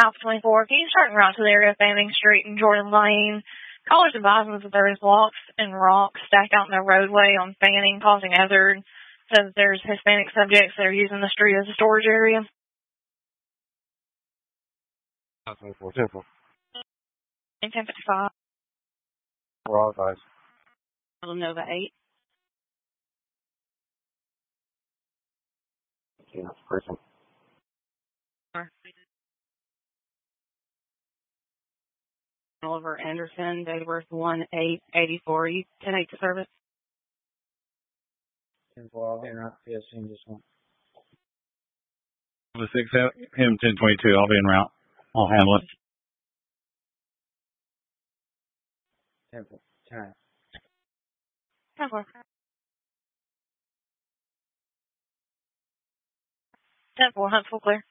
Alpha 24, can you start right to the area of Fanning Street and Jordan Lane? Callers advise us that there is blocks and rocks stacked out in the roadway on Fanning, causing hazard. Says there's Hispanic subjects that are using the street as a storage area. Alpha 24, Temple. 1055. We're all advised. Nova 8. Yeah, person. Oliver Anderson, date of birth 1/8/84. You 10-8 to service. 10-4, I'll be in route. PSG, just one. The 6, him 1022, I'll be en route. I'll handle it. 10-4, turn. 10-4. 10-4, Hunt full clear.